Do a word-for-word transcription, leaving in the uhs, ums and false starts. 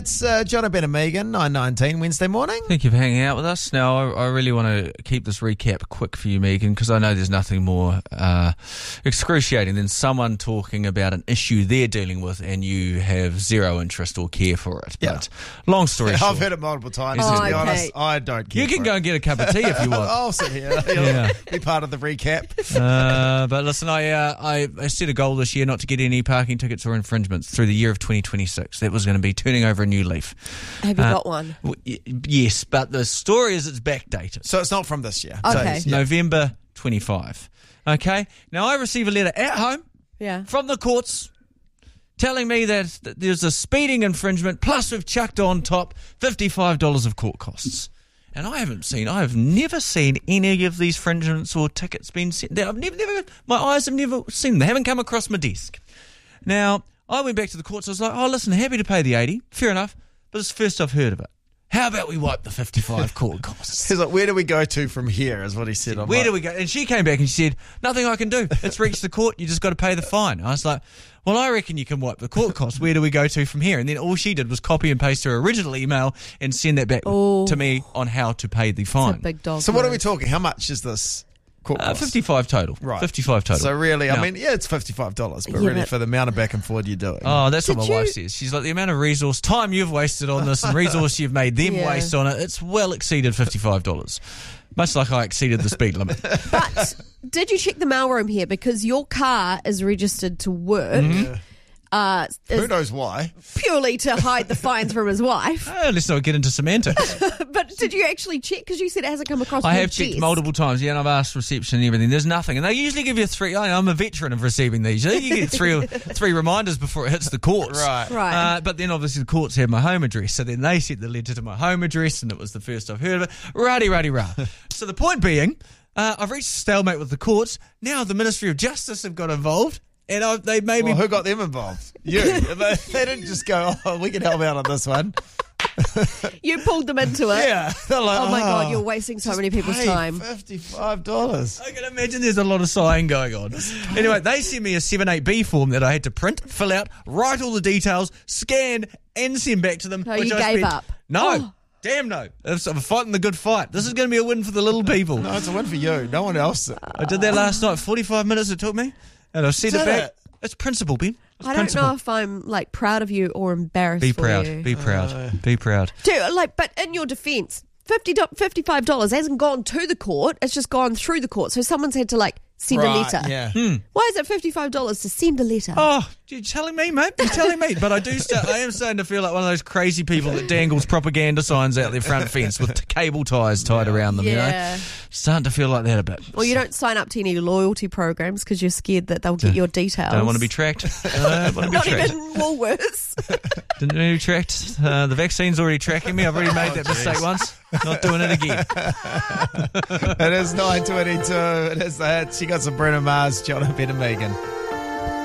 It's uh, John Ben and Megan, nine nineteen, Wednesday morning. Thank you for hanging out with us. Now, I, I really want to keep this recap quick for you, Megan, because I know there's nothing more uh, excruciating than someone talking about an issue they're dealing with and you have zero interest or care for it. Yeah. But long story short, I've heard it multiple times. Oh, to be okay. honest, I don't care. you can for go it. and get a cup of tea if you want. I'll sit here. Yeah. Be part of the recap. Uh, but listen, I, uh, I I set a goal this year not to get any parking tickets or infringements through the year of twenty twenty-six. That was going to be turning over a new leaf. Have you Uh, got one? W- y- yes, but the story is it's backdated. So it's not from this year. Okay. So, It's yeah. November twenty-five. Okay? Now, I receive a letter at home Yeah. from the courts telling me that, that there's a speeding infringement, plus we've chucked on top fifty-five dollars of court costs. And I haven't seen, I have never seen any of these infringements or tickets being sent. I've never, never, my eyes have never seen them. They haven't come across my desk. Now, I went back to the courts. I was like, oh, listen, happy to pay the eighty. Fair enough. But it's the first I've heard of it. How about we wipe the fifty-five court costs? He's like, where do we go to from here, is what he said. I'm Where like, do we go? And she came back and she said, nothing I can do. It's reached the court. You just got to pay the fine. I was like, well, I reckon you can wipe the court costs. Where do we go to from here? And then all she did was copy and paste her original email and send that back Oh. to me on how to pay the It's fine. a big dog. So what are we move. talking? How much is this court Uh, cost? fifty-five total. Right. fifty-five total. So really, I Now- mean, yeah, it's fifty-five dollars, but Yeah, really but- for the amount of back and forth you're doing. Oh, that's what Did my wife you- says. She's like, the amount of resource, time you've wasted on this and resource you've made them Yeah. waste on it, it's well exceeded fifty-five dollars. Much like I exceeded the speed limit. But did you check the mailroom here? Because your car is registered to work. Mm-hmm. Uh, Who is knows why? purely to hide the fines from his wife. Oh, let's not get into semantics. But did you actually check? Because you said it hasn't come across I your have checked desk. multiple times, yeah, and I've asked reception and everything. There's nothing. And they usually give you three. I- I'm a veteran of receiving these. You get three three reminders before it hits the courts. Right. Right. Uh, but then obviously the courts have my home address. So then they sent the letter to my home address and it was the first I've heard of it. Ruddy, ruddy, rah. So the point being, uh, I've reached a stalemate with the courts. Now the Ministry of Justice have got involved. And I, they made Well, me... who got them involved? You. they, they didn't just go, oh, we can help out on this one. You pulled them into it. Yeah. They're like, Oh my God, you're wasting so many people's pay time. fifty-five dollars. I can imagine there's a lot of sighing going on. Anyway, they sent me a seven eight B form that I had to print, fill out, write all the details, scan, and send back to them. So which you I gave spent- up? No. Oh. Damn no. I'm fighting the good fight. This is going to be a win for the little people. No, it's a win for you. No one else. I did that last night. forty-five minutes it took me. And I sent Did it back. it? It's principle, Ben. It's I don't principle. know if I'm like proud of you or embarrassed Be for proud. you. Be proud. Uh, Be proud. Dude, like, but in your defence, fifty fifty-five dollars hasn't gone to the court. It's just gone through the court. So someone's had to like send a Right, letter. yeah. Why is it fifty-five dollars to send a letter? Oh, you're telling me, mate. You're telling me. But I do. Start, I am starting to feel like one of those crazy people that dangles propaganda signs out their front fence with t- cable ties tied around them. You know, Yeah. starting to feel like that a bit. Well, you don't sign up to any loyalty programs because you're scared that they'll get your details. Don't want to be tracked. Don't want to be Not tracked. even Woolworths. Didn't want to be tracked. Uh, the vaccine's already tracking me. I've already made that mistake once. Not doing it again. It is nine twenty-two. It is that. She got some Bruno Mars, John, Ben and Megan.